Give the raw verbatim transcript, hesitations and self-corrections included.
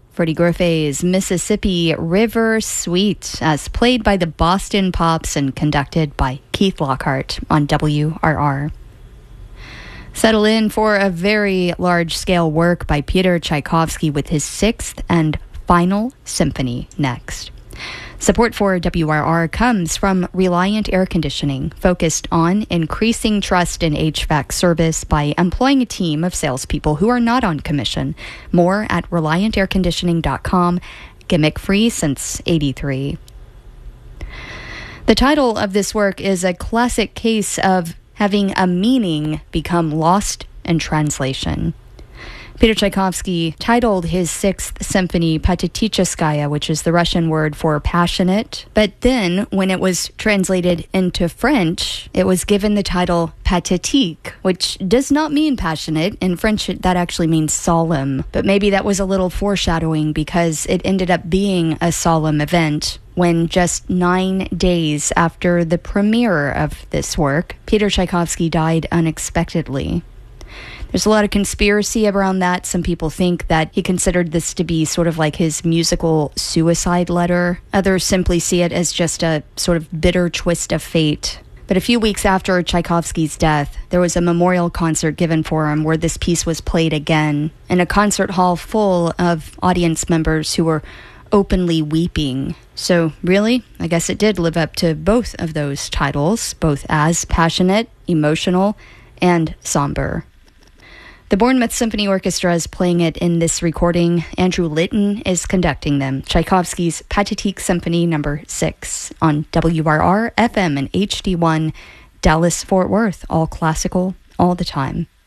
Freddie Griffey's Mississippi River Suite, as played by the Boston Pops and conducted by Keith Lockhart on W R R. Settle in for a very large-scale work by Peter Tchaikovsky with his sixth and final symphony next. Support for W R R comes from Reliant Air Conditioning, focused on increasing trust in H V A C service by employing a team of salespeople who are not on commission. More at reliant air conditioning dot com. Gimmick-free since eighty-three. The title of this work is a classic case of having a meaning become lost in translation. Peter Tchaikovsky titled his Sixth Symphony Pateticheskaya, which is the Russian word for passionate. But then, when it was translated into French, it was given the title Pathétique, which does not mean passionate. In French, that actually means solemn. But maybe that was a little foreshadowing because it ended up being a solemn event when just nine days after the premiere of this work, Peter Tchaikovsky died unexpectedly. There's a lot of conspiracy around that. Some people think that he considered this to be sort of like his musical suicide letter. Others simply see it as just a sort of bitter twist of fate. But a few weeks after Tchaikovsky's death, there was a memorial concert given for him where this piece was played again in a concert hall full of audience members who were openly weeping. So really, I guess it did live up to both of those titles, both as passionate, emotional, and somber. The Bournemouth Symphony Orchestra is playing it in this recording. Andrew Litton is conducting them. Tchaikovsky's Pathétique Symphony number six on W R R, F M, and H D one, Dallas-Fort Worth. All classical, all the time.